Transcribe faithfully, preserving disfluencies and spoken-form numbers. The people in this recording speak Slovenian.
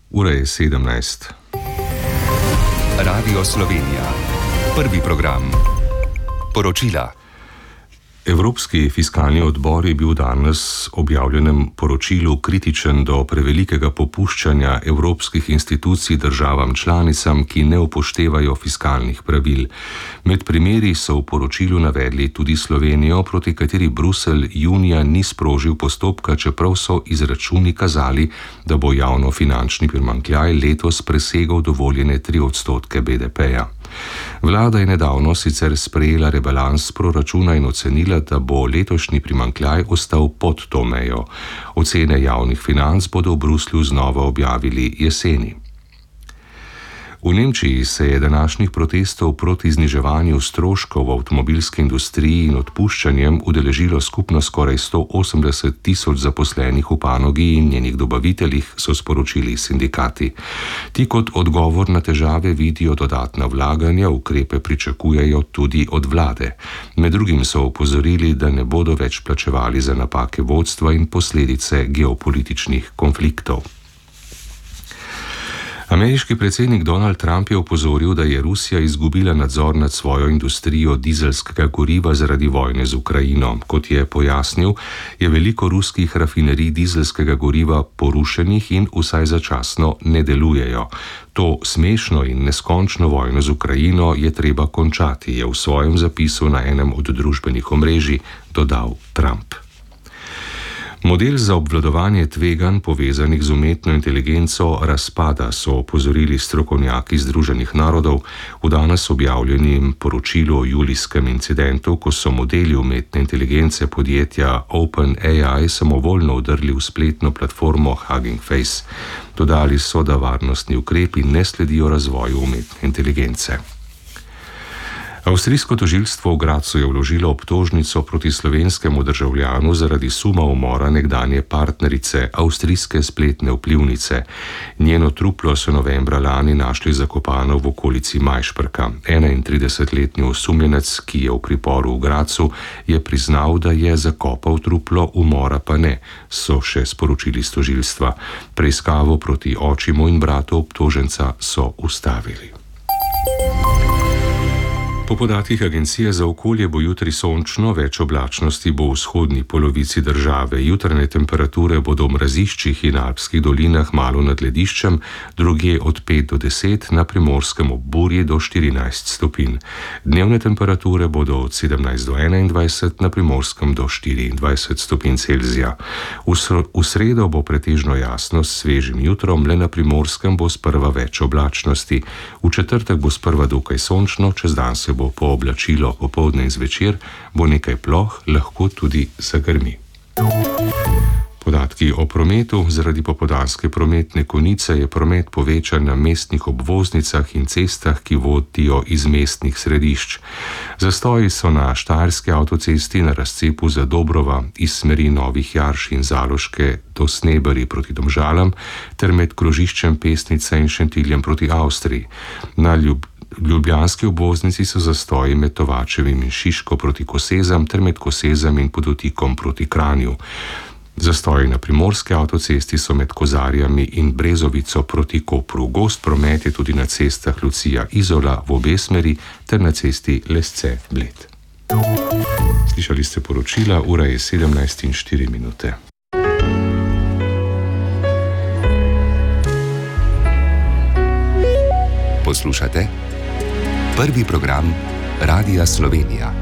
Ura je sedemnajst. Radio Slovenija. Prvi program. Poročila. Evropski fiskalni odbor je bil danes objavljenem poročilu kritičen do prevelikega popuščanja evropskih institucij državam članicam, ki ne upoštevajo fiskalnih pravil. Med primeri so v poročilu navedli tudi Slovenijo, proti kateri Bruselj junija ni sprožil postopka, čeprav so izračuni kazali, da bo javnofinančni primanjkljaj letos presegal dovoljene tri odstotke B D P-ja. Vlada je nedavno sicer sprejela rebalans proračuna in ocenila, da bo letošnji primanjkljaj ostal pod to mejo. Ocene javnih financ bodo v Bruslju znova objavili jeseni. V Nemčiji se je današnjih protestov proti zniževanju stroškov v avtomobilski industriji in odpuščanjem udeležilo skupno skoraj sto osemdeset tisoč zaposlenih v panogi in njenih dobaviteljih, so sporočili sindikati. Ti kot odgovor na težave vidijo dodatna vlaganja, ukrepe pričakujejo tudi od vlade. Med drugim so opozorili, da ne bodo več plačevali za napake vodstva in posledice geopolitičnih konfliktov. Ameriški predsednik Donald Trump je opozoril, da je Rusija izgubila nadzor nad svojo industrijo dizelskega goriva zaradi vojne z Ukrajino. Kot je pojasnil, je veliko ruskih rafinerij dizelskega goriva porušenih in vsaj začasno ne delujejo. To smešno in neskončno vojno z Ukrajino je treba končati, je v svojem zapisu na enem od družbenih omrežij dodal Trump. Model za obvladovanje tveganj povezanih z umetno inteligenco razpada, so opozorili strokovnjaki Združenih narodov v danes objavljenem poročilu o julijskem incidentu, ko so modeli umetne inteligence podjetja OpenAI samovoljno vdrli v spletno platformo Hugging Face. Dodali so, da varnostni ukrepi ne sledijo razvoju umetne inteligence. Avstrijsko tožilstvo v Gradcu je vložilo obtožnico proti slovenskemu državljanu zaradi suma umora nekdanje partnerice, avstrijske spletne vplivnice. Njeno truplo so novembra lani našli zakopano v okolici Majšperka. enaintridesetletni osumljenec, ki je v priporu v Gradcu, je priznal, da je zakopal truplo, umora pa ne, so še sporočili s tožilstva. Preiskavo proti očimu in bratu obtoženca so ustavili. Po podatkih Agencije za okolje bo jutri sončno, več oblačnosti bo v vzhodni polovici države. Jutranje temperature bodo v mraziščih in alpskih dolinah malo nad lediščem, drugje od pet do deset, na Primorskem ob burji do štirinajst stopinj. Dnevne temperature bodo od sedemnajst do enaindvajset, na Primorskem do štiriindvajset stopinj Celzija. V, v sredo bo pretežno jasno s svežim jutrom, le na Primorskem bo sprva več oblačnosti. V četrtek bo sprva dokaj sončno, čez dan se bo pooblačilo, popoldne in zvečer bo nekaj ploh, lahko tudi zagrmi. Podatki o prometu. Zaradi popoldanske prometne konice je promet povečan na mestnih obvoznicah in cestah, ki vodijo iz mestnih središč. Zastoji so na Štajerski avtocesti na razcepu Zadobrova iz smeri Novih Jarš in Zaloške do Snebari proti Domžalam ter med krožiščem Pesnica in Šentiljem proti Avstriji. Na Ljub Ljubljanski obvoznici so zastoji med Tovačevim in Šiško proti Kosezam ter med Kosezam in Podotikom proti Kranju. Zastoji na Primorski avtocesti so med Kozarjami in Brezovico proti Kopru. Gost promet je tudi na cestah Lucija Izola v obe smeri ter na cesti Lesce Bled. Slišali ste poročila, ura je sedemnajst in štiri minute. Poslušate Prvi program Radia Slovenija.